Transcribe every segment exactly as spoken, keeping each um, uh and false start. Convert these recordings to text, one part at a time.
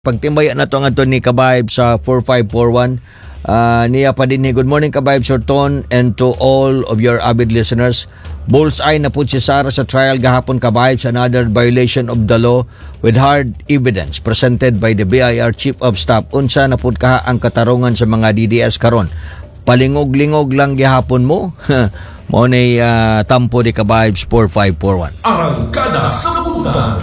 Pagtimbayan na to ang ato ni Kabayb sa four five four one. Uh, niya pa din ni good morning Kabayb Sorton and to all of your avid listeners. Bullseye na po si Sara sa trial gahapon Kabayb sa another violation of the law with hard evidence presented by the B I R Chief of Staff. Unsa na pud ka ang katarungan sa mga D D S karon? Palingog-lingog lang gihapon mo. Mo ni uh, tampo di Kabayb four five four one. Arangkada sa Butan.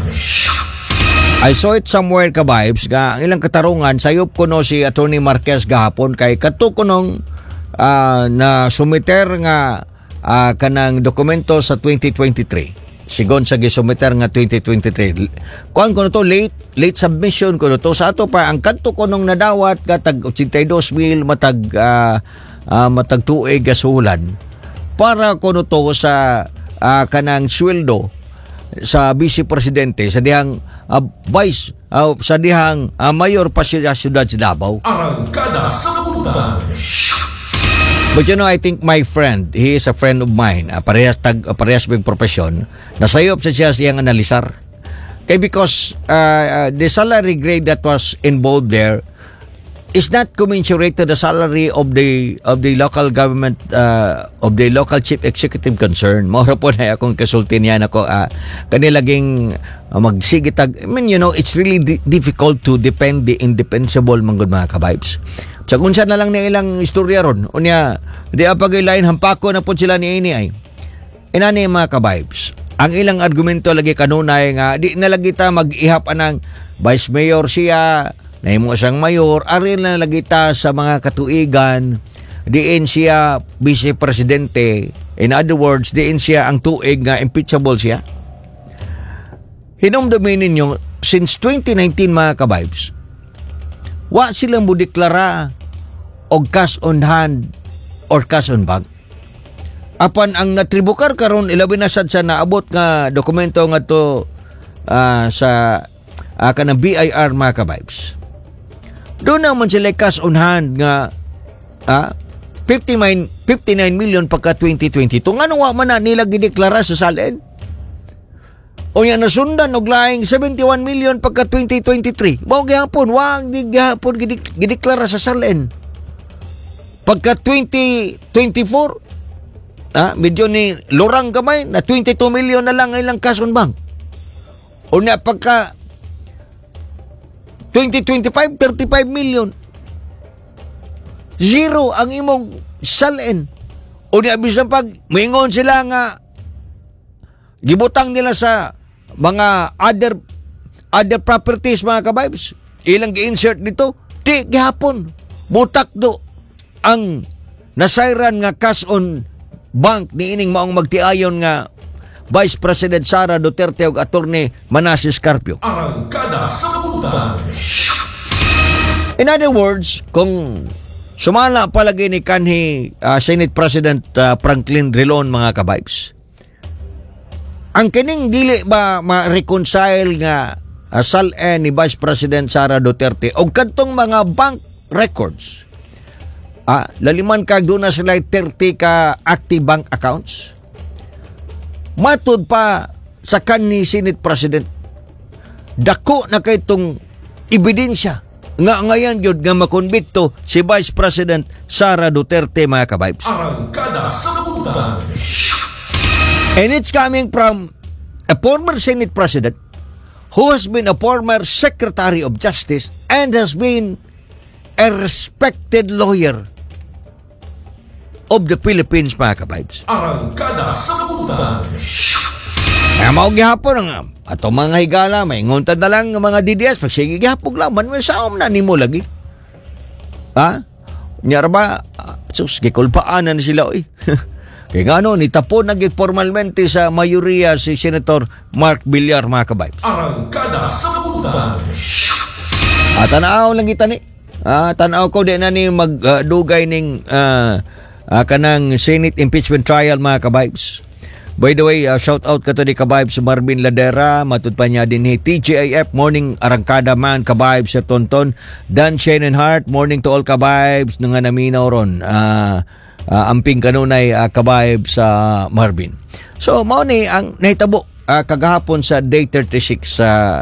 I saw it somewhere Kabibes nga ang ilang katarungan sayop ko no si Attorney Marquez gahapon kay kadto ko nung uh, na sumiter nga uh, kanang dokumento sa twenty twenty-three. Sigon sa gisumiter nga twenty twenty-three. Kuan ko no to late late submission ko no to sa ato pa ang kadto ko nung nadawat ka tag eighty-two mil matag uh, uh, matag tuig gasulan para ko no to sa uh, kanang sweldo sa Vice Presidente sa dihang uh, Vice uh, sa dihang uh, Mayor pa siya siyudad sa Davao. Arangkada sa Butan. But you know, I think my friend, he is a friend of mine, uh, parehas tag uh, parehas big profession, nasayop sa siya siyang analisar. Kay because uh, uh, the salary grade that was involved there is not commensurate to the salary of the of the local government uh, of the local chief executive concern. Mora po na akong kasultin yan ako uh, kanilaging uh, magsigitag. I mean, you know, it's really di- difficult to depend the indefensible manggod mga kabibes. Sa kunsa na lang ni ilang istorya ron. Unya, di apag-ilain hampako na po sila ni ini ay. Inani mga kabibes. Ang ilang argumento lagi kanunay nga di na lagi ta mag-ihap anang vice mayor siya, nahimo siyang mayor, arin na lagi ta sa mga katuigan, diin siya vice presidente. In other words, diin siya ang tuig nga impeachable siya. Hinumdumin ninyo, since twenty nineteen mga kabibes, wa silang budeklara og cash on hand or cash on bank. Apan ang natribukar karon ilabi na sad sa naabot nga dokumento nga to uh, sa uh, kanang B I R mga kabibes. Doon naman sila cash on hand nga ah, fifty-nine million pagka twenty twenty-two. Nga nung man na nila gideklara sa salin? O yan nasundan og laing seventy-one million pagka twenty twenty-three. Mao gihapon, wag di gihapon gideklara sa salin. Pagka twenty twenty-four, ah, medyo ni lorang gamay na twenty-two million na lang ilang cash on bank. O na pagka twenty twenty-five, thirty-five million. Zero ang imong salin. O di abisan pag mingon sila nga gibutang nila sa mga other other properties mga kabibes. Ilang gi-insert dito, di gihapon. Butak do ang nasayran nga cash on bank ni ining maong magtiayon nga Vice President Sara Duterte ug Attorney Manasseh Carpio. Arangkada sa Butan. In other words, kung sumala palagi ni kanhi uh, Senate President uh, Franklin Drilon mga kabibes, ang kining dili ba ma-reconcile nga uh, sal-en ni Vice President Sara Duterte og kadtong mga bank records, ah, laliman kag doon na sila thirty ka active bank accounts. Matud pa sa kanhi Senate President, dako na kay itong ebidensya nga ngayon yun nga makonbikto si Vice President Sara Duterte mga kabibes. Arangkada sa Butan. And it's coming from a former Senate President who has been a former Secretary of Justice and has been a respected lawyer of the Philippines mga kabibes. Arangkada sa Butan. Kaya mao gihapon ang ato mga higala, may nguntan na lang ng mga D D S, pag sige gihapog lang, man may saom na nimo lagi. Ha? Nyara ba, uh, sus, gikulpaan na sila, oy. Kaya nga no, nitapon na formalmente sa mayoriya si Senator Mark Villar, mga kabibes. Arangkada sa Butan. At tanaw lang kita ni. Ah, tanaw ko din na ni magdugay uh, ning uh, uh, kanang Senate impeachment trial, mga kabibes. By the way, uh, shout out ka to ni kabibes Marvin Ladera, matud pa niya din ni T J I F, morning arangkada man kabibes sa Tonton, Dan Shannon Hart, morning to all kabibes nga naminaw ron. Uh, uh, amping kanunay uh, kabibes sa uh, Marvin. So, mao ni ang nahitabo uh, kagahapon sa day thirty-six sa uh,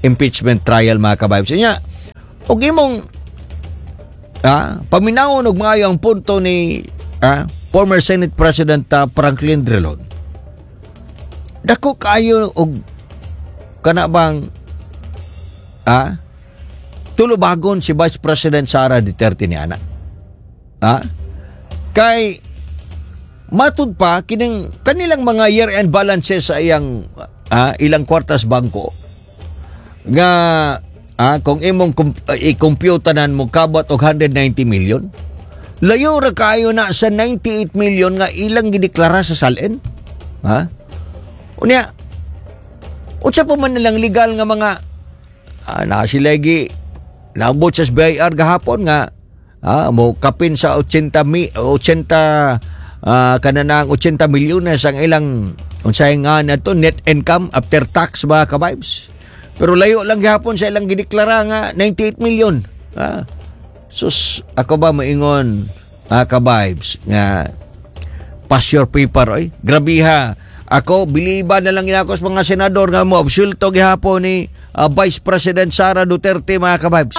impeachment trial mga kabibes. Nya, og imong ah, paminawon og maayo ang punto ni ah, former Senate President uh, Franklin Drilon. Dako kayo og kana bang ah, tulubagon si Vice President Sara Duterte ni ana. Ha? Kay matud pa kining kanilang mga year-end balances sa iyang ah, ilang kwartas bangko nga ah, kung imong uh, i-computanan mo kabot og one hundred ninety million, layo ra kayo na sa ninety-eight million nga ilang gideklara sa salin. Ha? Unya, unsa pa man nilang legal nga mga ah, na sila gi naabot sa S B I R gahapon nga ah, mo kapin sa eighty mi, eighty uh, kananang eighty milyones ang ilang unsay nga na to net income after tax ba ka vibes. Pero layo lang gihapon sa ilang gideklara nga ninety-eight million. Ah, sus ako ba maingon ah, ka vibes nga pass your paper oy. Grabe ha. Ako biliba na lang inako sa mga senador nga mo absulto gihapon ni uh, Vice President Sara Duterte mga ka vibes.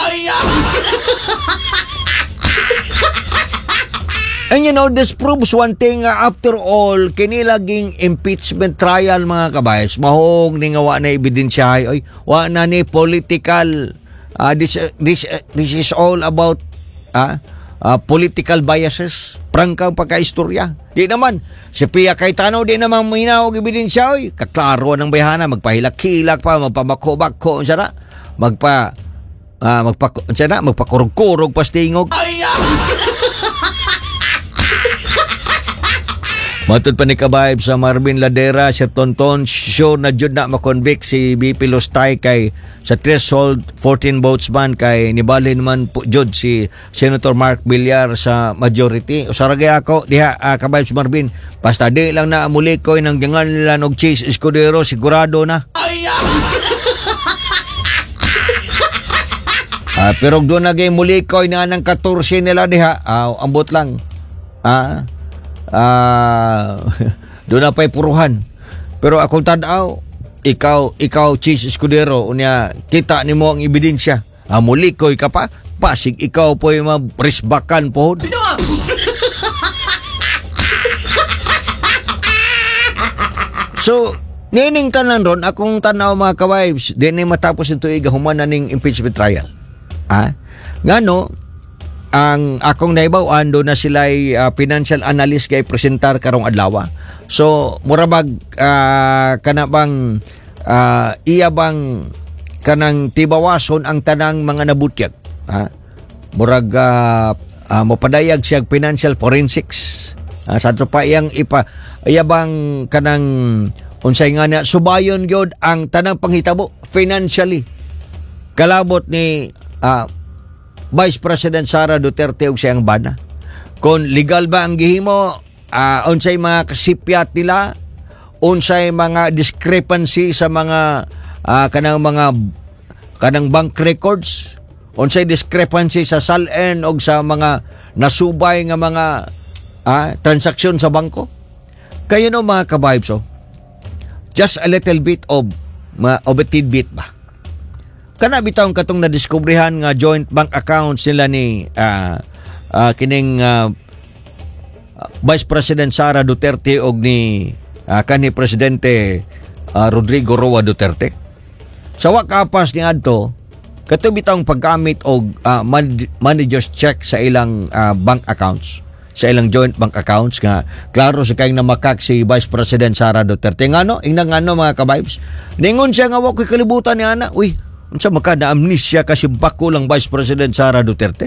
And you know, this proves one thing, uh, after all, kinilaging impeachment trial mga kabayas, mahong ni nga wa na ebidensyahay, oy, wa na ni political, uh, this, uh, this, uh, this is all about uh, uh, political biases, prangkang pagkaistorya. Di naman, si Pia Cayetano, di naman minaw og ebidensya, oy, kaklaro ng bayhana, magpahilak-hilak pa, magpamako-bako, unsara, magpa, uh, magpa, unsara, magpakurog-kurog, pastingog. Matod pa ni kabayb sa Marvin Ladera, si Tonton, sure na jud na makonvict si B P Lostay kay sa threshold fourteen votes man kay nibalhin man po jud si Senator Mark Villar sa majority. Usaragay ako diha uh, kabayb sa Marvin, basta di lang na mulikoy ng gangan nila og Chase Escudero, sigurado na. uh, pero doon nagay mulikoy na ng fourteen nila diha, uh, ambot lang. Ah, uh, Ah, uh, doon na pa'y puruhan. Pero akong tanaw, ikaw, ikaw, Chis Escudero, unya, kita ni mo ang ebidensya. Ah, mulikoy ka pa, pasig ikaw po'y mabrisbakan po. So, nining tanan ron, akong tanaw mga ka-wives, di na matapos ito igahuman na ning impeachment trial. Ah, nga no, ang akong naibaw ando na sila'y uh, financial analyst kay presentar karong adlaw. So murabag uh, kana bang uh, iya bang kanang tibawason ang tanang mga nabutyag. Ha? Murag uh, uh, mopadayag siya financial forensics. Uh, sa to pa iyang ipa iya bang kanang unsay nga na subayon gyud ang tanang panghitabo financially. Kalabot ni uh, Vice President Sara Duterte ug siyang bana. Kung legal ba ang gihimo, uh, unsay mga kasipyat nila, unsay mga discrepancy sa mga uh, kanang mga kanang bank records, unsay discrepancy sa salen og sa mga nasubay nga mga uh, transaksyon sa bangko. Kayo no mga ka-vibes, oh, just a little bit of uh, of a tidbit ba. Kana bitaw katong nadiskubrihan nga joint bank accounts nila ni uh, uh, kining uh, Vice President Sara Duterte og ni uh, kanhi Presidente uh, Rodrigo Roa Duterte. Sa wakapas ni adto kato bitaw paggamit og uh, man- manager's check sa ilang uh, bank accounts, sa ilang joint bank accounts nga klaro sa kayong namakak si Vice President Sara Duterte. Ngano ingna ngano mga ka-vibes, ningon siya nga wa ko'y kalibutan ni ana, uy, unsa maka na amnesia kasi bako lang Vice President Sara Duterte.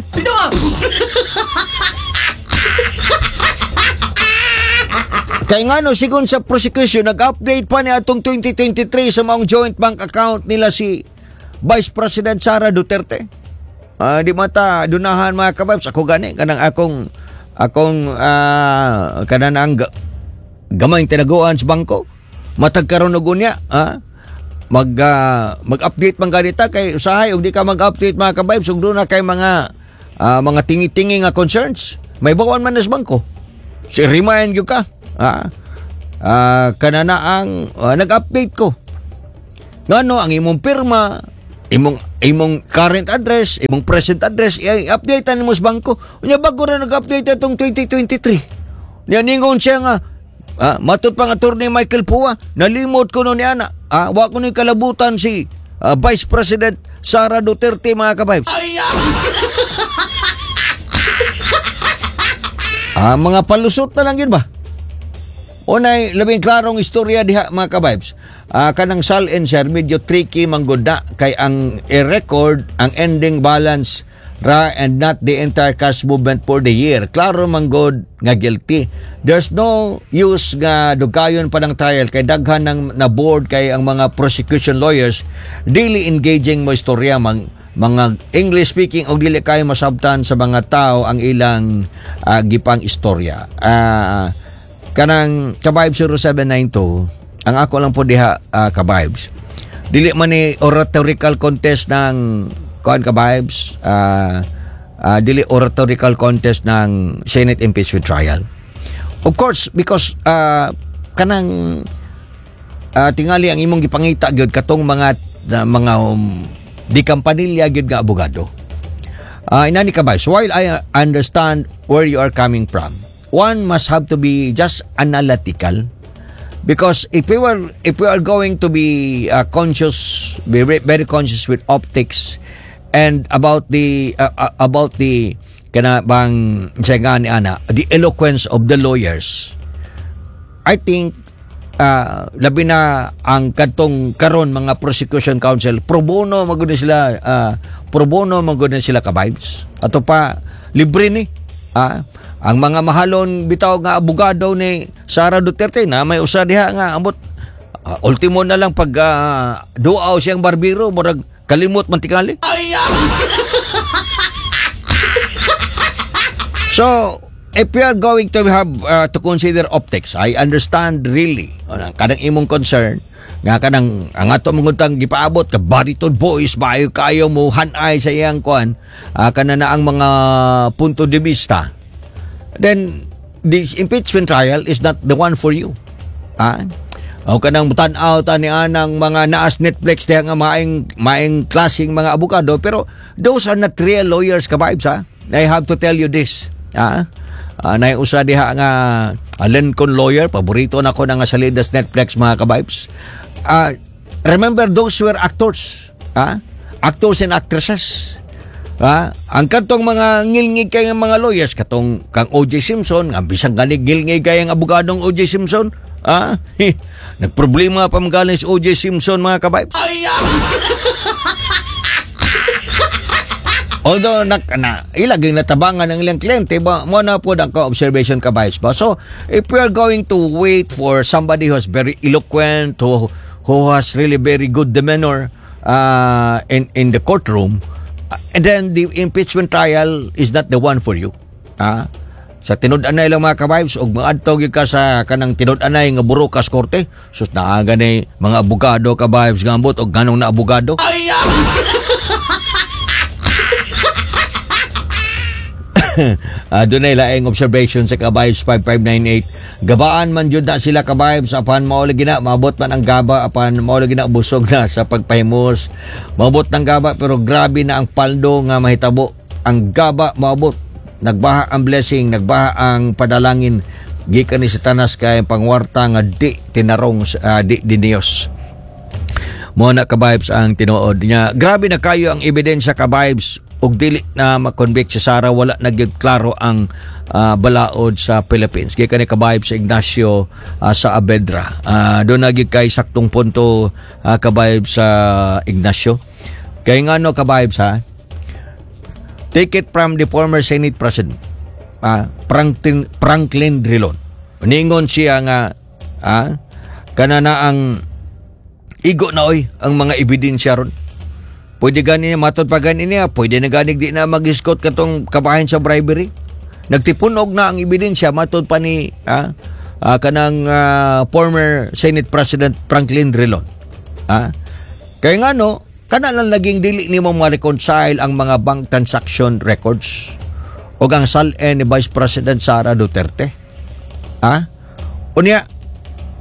Kaya nga no, sigon sa prosecution, nag-update pa niya atong twenty twenty-three sa mga joint bank account nila si Vice President Sara Duterte. Uh, di mata, dunahan mga kababs, ako gani, kanang akong, akong, uh, kanang gamay tinaguan sa bangko. Matagkaroon na gunya, ha? mag uh, mag-update man ganita kay usahay ug di ka mag-update mga ka-vibes ug doon na kay mga uh, mga tingi-tingi nga concerns may bawan man sa bangko si remind gyud ka ah uh, kanana ang uh, nag-update ko ngano ang imong pirma imong imong current address, imong present address, i-update nimo sa bangko. Unya bago ra nag-update atong twenty twenty-three. Nya ningon siya nga, ah, matud pang attorney Michael Pua, nalimot ko no ni ana. Ah, wa ko ni kalabutan si ah, Vice President Sara Duterte, mga kabibes. Ah, mga palusot na lang yun ba? Unay, labing klarong istorya diha, mga kabibes. Ah, kanang Sal and Sir, medyo tricky manggoda kay ang i-record ang ending balance ra and not the entire cash movement for the year. Klaro manggod nga guilty. There's no use nga dugayon pa ng trial kay daghan ng na board kay ang mga prosecution lawyers daily engaging mo istorya mang mga English speaking o dili kayo masabtan sa mga tao ang ilang uh, gipang istorya. Uh, kanang Kabibes zero seven nine two, ang ako lang po diha uh, Kabibes. Dili man ni oratorical contest ng kuan Kabibes, uh, uh, dili oratorical contest ng Senate impeachment trial. Of course, because uh, kanang uh, tingali ang imong gipangita gyud katong mga uh, mga um, di kampanilya gyud nga abogado. Uh, inani Kabibes, while I understand where you are coming from, one must have to be just analytical. Because if we were if we are going to be uh, conscious, be very conscious with optics and about the uh, uh, about the kana bang nga ni ana the eloquence of the lawyers, I think uh, labi na ang katong karon mga prosecution counsel pro bono magud sila uh, pro bono magud sila Kabibes ato pa libre ni ah, ang mga mahalon bitaw nga abogado ni Sara Duterte na may usa diha nga ambot uh, ultimo na lang pag uh, duaw siyang barbero murag kalimot mantikali. So, if we are going to have uh, to consider optics, I understand really uh, kanang imong concern nga kanang ang ato mangutang gipaabot ka bariton voice bayo kayo mo hanay sa iyang kuan uh, kana na ang mga punto de vista. Then this impeachment trial is not the one for you. Ah? O kanang tan-aw ta ni anang mga naas Netflix diha nga maing maing klaseng mga abogado pero those are not real lawyers Kabibes ha. I have to tell you this. Ah, uh, na usa diha nga Allen Con lawyer, paborito na ko na nga sa latest Netflix mga Kabibes. Ah, uh, remember those were actors. Ah, actors and actresses. Ah, ang katong mga ngilngig kay mga lawyers katong kang O J Simpson, ang bisang ganig ngilngig kay ang abogadong O J Simpson. Ah, nagproblema pa magaling si O J Simpson mga Kabibes. Although nak na ilaging natabangan ng ilang kliyente ba mo na po ang observation Kabibes ba. So if we are going to wait for somebody who is very eloquent, who, who has really very good demeanor uh, in in the courtroom, uh, and then the impeachment trial is not the one for you. Ah, sa tinud-anay lang mga Kabibes og maadto gyud ka sa kanang tinud-anay nga burukas korte sus naa gani mga abogado Kabibes gambot og ganong na abogado. uh, dunay laing observation sa Kabibes five five nine eight. Gabaan man jud na sila Kabibes apan mao lagi na maabot man ang gaba apan mao lagi na busog na sa pagpahimos. Maabot ng gaba pero grabe na ang paldo nga mahitabo. Ang gaba maabot, nagbaha ang blessing, nagbaha ang padalangin gikan ni Satanas kay pangwarta nga di tinarong uh, di diniyos. Mo na Kabibes ang tinuod niya. Grabe na kayo ang ebidensya Kabibes og dili na makonvict si Sara wala nagyud klaro ang uh, balaod sa Philippines. Gikan ni Kabibes sa Ignacio uh, sa Abedra. Uh, doon nagyud kay saktong punto uh, Kabibes sa uh, Ignacio. Kay ngano Kabibes ha? Take it from the former Senate President uh, Franklin, Franklin Drilon. Ningon siya nga uh, kana na ang igo na oy ang mga ebidensya ron. Pwede gani niya matod pa gani niya, pwede na ganig di na mag-escort katong kabahin sa bribery. Nagtipunog na ang ebidensya matod pa ni ah, ah, kanang ah, former Senate President Franklin Drilon. Ah, kaya nga no, kana lang naging dili ni mo ma-reconcile ang mga bank transaction records o ang S A L E ni Vice President Sara Duterte. Ah, unya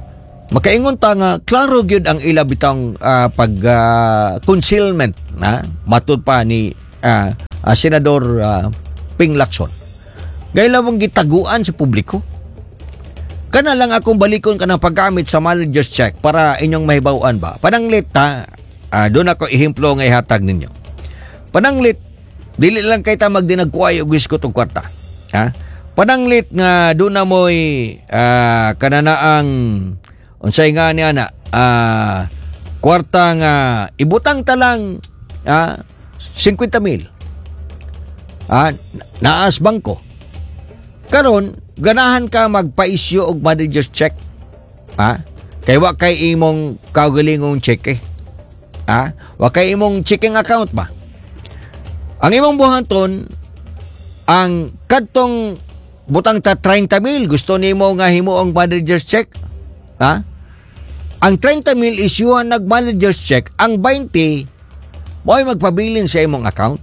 Makaingon ta nga klaro gyud ang ila bitang ah, pag ah, concealment na matud pa ni ah, ah, Senador ah, Ping Lacson. Gayla mong gitaguan sa publiko. Kana lang akong balikon ka ng paggamit sa manager's check para inyong mahibawan ba. Pananglit ta, ah, doon ako ihimplo nga ihatag ninyo. Pananglit, dili lang kay ta magdinagkuay og wisko tong kwarta. Ha? Pananglit nga doon na mo'y ah, kananaang unsay nga ni ana ah, kwarta nga ibutang talang ah, fifty mil. Ah, naas bangko. Karon ganahan ka magpa-issue og manager's check. Ha? Kay wa kay imong kaugalingong cheque. Ha? Wa kay imong checking account ba? Ang imong buhaton ang kadtong butang ta thirty mil gusto nimo nga himuong manager's check. Ha? Ang thirty mil isyuhan nag manager's check, ang twenty mo'y magpabilin sa imong account.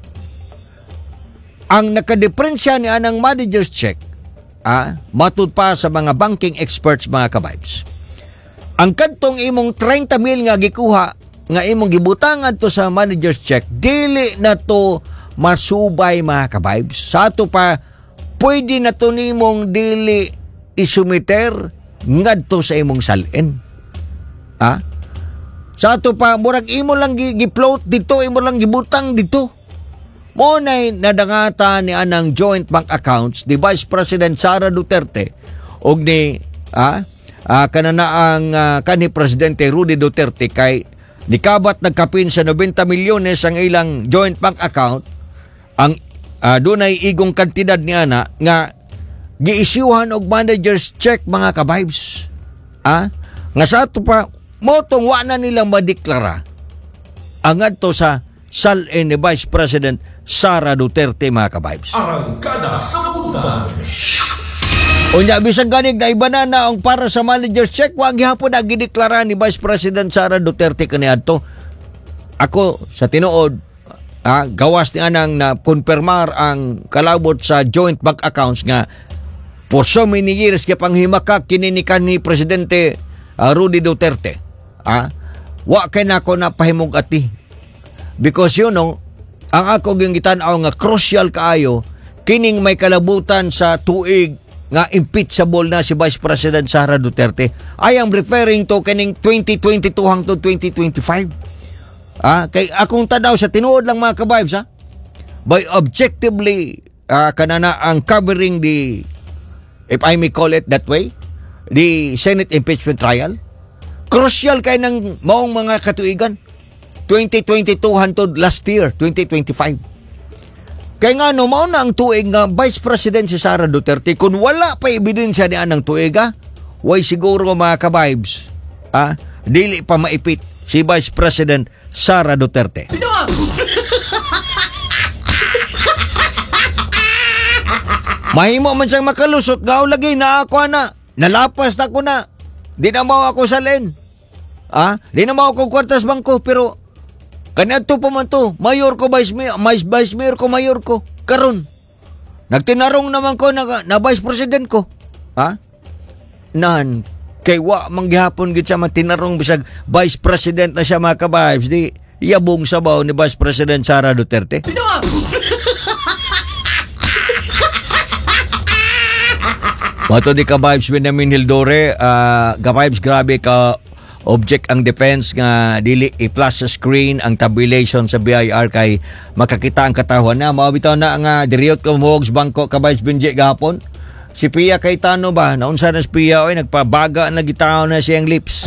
Ang nakadiferensya ni anang manager's check, ah, matud pa sa mga banking experts mga ka-vibes. Ang kadtong imong thirty mil nga gikuha nga imong gibutangan to sa manager's check, dili na to masubay mga ka-vibes. Sa ato pa, pwede na to nimong dili isumiter ngadto sa imong salin. Ah? Sa ato pa, murag imo lang gi-float dito, imo lang gibutang dito. Mo na'y nadangata ni anang joint bank accounts ni Vice President Sara Duterte og ni ah, ah, kananaang ah, kanhi Presidente Rudy Duterte kay nikabat nagkapin sa ninety milyones ang ilang joint bank account. Ang ah, dunay igong kantidad ni ana nga giisyuhan og manager's check mga ka-vibes. Ah, nga sa ato pa motong wa na nilang madeklara ang adto sa salin ni Vice President Sara Duterte mga ka-vibes. Arangkada sa Butan. Unya bisag ganig na iba na na ang para sa manager's check wag gihapon na gideklara ni Vice President Sara Duterte kaniadto. Ako sa tinuod ah, gawas ni anang na konfirmar ang kalabot sa joint bank accounts nga for so many years kay panghimakak kininikan ni Presidente ah, Rudy Duterte. Ah, wa kay nako na pahimog ati. Because you know, ang ako yung gitan-aw nga crucial kaayo kining may kalabutan sa tuig nga impeachable na si Vice President Sara Duterte. I am referring to kining twenty twenty-two hangtod twenty twenty-five. Ah, kay akong tanaw sa tinuod lang mga ka-vibes ha. By objectively ah, kanana ang covering the, if I may call it that way, the Senate impeachment trial. Crucial kay ng maong mga katuigan. twenty twenty-two hantod last year, twenty twenty-five. Kaya nga no, mauna ang tuig nga Vice President si Sara Duterte, kung wala pa ebidensya ni anang tuig ha, way siguro mga ka-vibes, ah, dili pa maipit si Vice President Sara Duterte. Mahimo man siyang makalusot, gaw lagi na ako na, nalapas na ko na, di na mo ako salin. Ah, di na mo ako kwartas bangko, pero kaniadto pa man to, mayor ko, vice mayor, vice, vice mayor ko, mayor ko. Karon, nagtinarong naman ko na, na vice president ko. Ha? Nan, kay wa manggihapon gid sa tinarong bisag vice president na siya mga ka-vibes, di yabong sabaw ni Vice President Sara Duterte. Mato di ka-vibes Benjamin Hildore, uh, ka-vibes grabe ka object ang defense nga dili i-flash sa screen ang tabulation sa B I R kay makakita ang katahon na mabitaw na nga diriyot ko mogs bangko ka-vibes Benji gahapon. Si Pia Cayetano ba naunsa na si Pia oy nagpabaga na gitaw na siyang lips.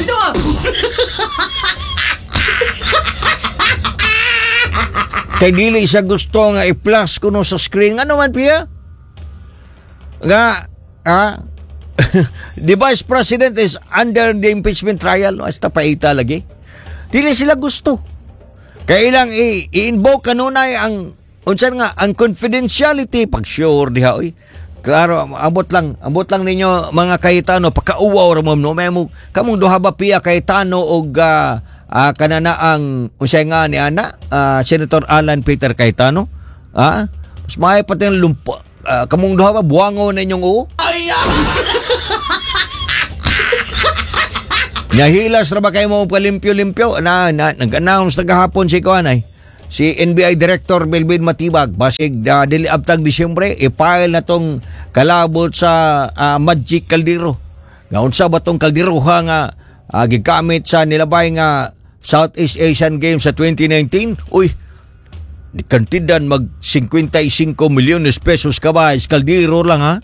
Kay dili siya gusto nga i-flash kuno sa screen. Ano man Pia? Nga ah the Vice President is under the impeachment trial. Hasta paita lagi. Dili sila gusto. Kaya ilang i- i-invoke kanunay ang unsan nga ang confidentiality pag sure diha oy. Klaro abot lang abot lang ninyo mga Cayetano pagkauwaw ra mo no may mo kamong duha ba Pia Cayetano og uh, uh, kanana ang unsay nga ni ana uh, Senator Alan Peter Cayetano. Ah, mas may pati ang lumpo. Uh, kamong duha ba buwango na inyong o? Nahilas ra ba kayo mo palimpyo-limpyo? Na, na, nag-announce nagahapon si Kuanay. Si N B I Director Melvin Matibag, basig uh, dili abtag Disyembre, i-file na tong kalabot sa uh, Magic Caldero. Nga unsa ba tong kaldero ha nga uh, gigamit sa nilabay nga Southeast Asian Games sa twenty nineteen? Uy, kantidan mag fifty-five milyones pesos ka ba? Kaldero lang ha?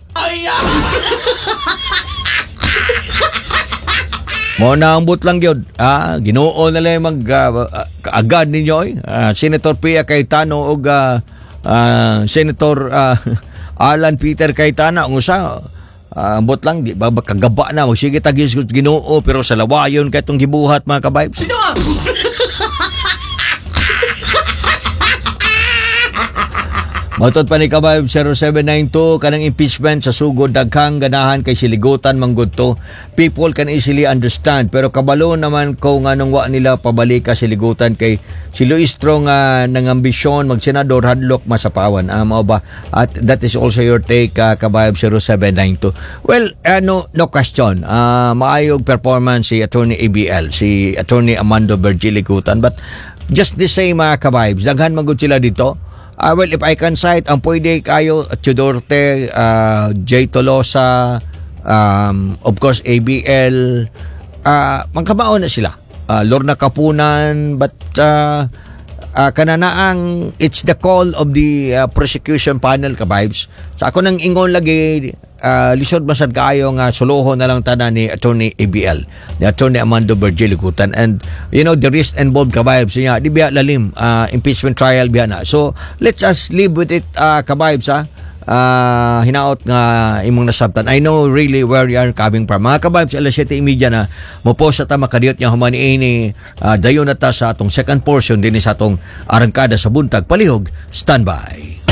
Mo naambot lang yun. Ah, Ginoo na lang mag uh, agad ninyo eh. Uh, Senator Pia Cayetano o uh, uh, Senator uh, Alan Peter Cayetano ang usa. Uh, ambot lang, di ba kagaba na. Magsige tagis Ginoo pero sa lawayon kay itong gibuhat mga kabibes. Matod pa ni Kabayb zero seven nine two kanang impeachment sa sugod daghang ganahan kay siligutan manggod to. People can easily understand pero kabalo naman ko nganong wa nila pabalik ka siligutan kay si Luis Strong uh, ng ambisyon magsenador hadlok masapawan. Ah, mao ba? At that is also your take uh, Kabayb zero seven nine two. Well, uh, no no question. Uh, maayog performance si Attorney A B L, si Attorney Amando Bergiligutan, but just the same mga uh, Kabayb, daghan manggod sila dito. Uh, well, if I can cite, ang pwede kayo, Chudorte, uh, J. Tolosa, um, of course, A B L, uh, magkabaon na sila. Uh, Lorna Kapunan, but uh, uh, kananaang it's the call of the uh, prosecution panel, kabibes. So ako nang ingon lagi, uh, lisod masad kayo nga suluho na lang tanan ni Attorney A B L, ni Attorney Amando Bergiligutan, and you know the risk involved kabibes niya di biya lalim uh, impeachment trial biya na. So let's just live with it uh, kabibes ha. Uh, hinaot nga imong nasabtan. I know really where you are coming from mga kabibes. Alas siyete trenta na mo post sa ta makadiyot niya humani ini uh, dayon na ta sa atong second portion din sa atong arangkada sa buntag palihog. Standby.